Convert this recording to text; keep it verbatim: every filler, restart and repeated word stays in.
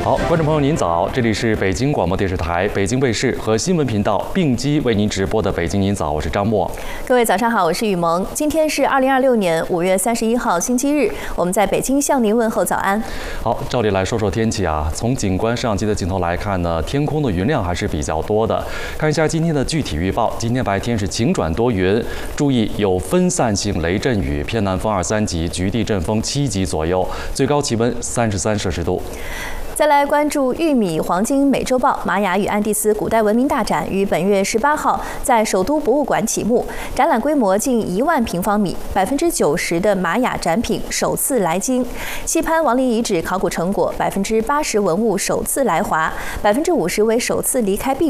好，观众朋友您早，这里是北京广播电视台北京卫视和新闻频道并机为您直播的《北京您早》，我是张默。 各位早上好，我是雨萌。今天是二零二六年五月三十一号星期日，我们在北京向您问候早安。 好，照例来说说天气啊。从景观摄像机的镜头来看呢，天空的云量还是比较多的。看一下今天的具体预报，今天白天是晴转多云，注意有分散性雷阵雨，偏南风二三级，局地阵风七级左右，最高气温三十三摄氏度。 再来关注玉米黄金美洲豹玛雅与安第斯古代文明大展于本月十八号在首都博物馆启幕，展览规模近一万平方米，百分之九十的玛雅展品首次来京。西潘王陵遗址考古成果百分之八十文物首次来华，百分之五十为首次离开秘